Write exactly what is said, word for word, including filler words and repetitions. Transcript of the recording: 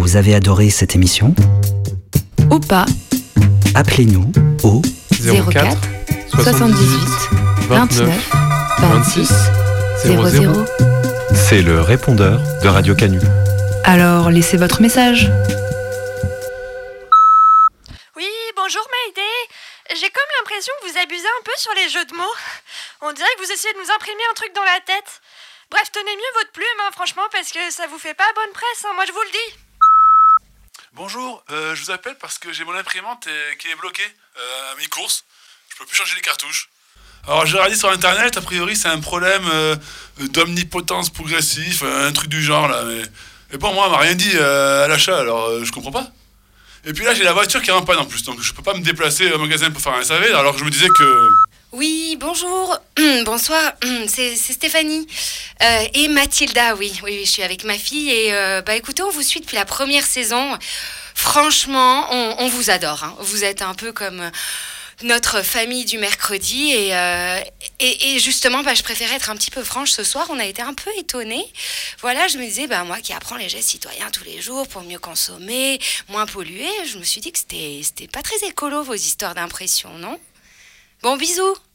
vous avez adoré cette émission ou pas, appelez-nous au zéro quatre soixante-dix-huit vingt-neuf vingt-six zéro zéro. C'est le répondeur de Radio Canu. Alors, laissez votre message. Oui, bonjour Mayday. J'ai comme l'impression que vous abusez un peu sur les jeux de mots. On dirait que vous essayez de nous imprimer un truc dans la tête. Bref, tenez mieux votre plume, hein, franchement, parce que ça vous fait pas bonne presse, hein, moi je vous le dis. Bonjour, euh, je vous appelle parce que j'ai mon imprimante euh, qui est bloquée euh, à mi-course. Je peux plus changer les cartouches. Alors j'ai regardé sur internet, a priori c'est un problème euh, d'omnipotence progressive, un truc du genre là. Mais, mais bon, moi, on m'a rien dit euh, à l'achat, alors euh, je comprends pas. Et puis là, j'ai la voiture qui est en panne en plus, donc je peux pas me déplacer au magasin pour faire un S A V, alors que je me disais que... Oui, bonjour, bonsoir, c'est, c'est Stéphanie. Euh, et Mathilda, oui, oui, je suis avec ma fille. Et euh, bah écoutez, on vous suit depuis la première saison. Franchement, on, on vous adore. Hein. Vous êtes un peu comme notre famille du mercredi. Et, euh, et, et justement, bah, je préférais être un petit peu franche ce soir. On a été un peu étonnés. Voilà, je me disais, bah, moi qui apprends les gestes citoyens tous les jours pour mieux consommer, moins polluer, je me suis dit que c'était, c'était pas très écolo vos histoires d'impression, non ? Bon, bisous.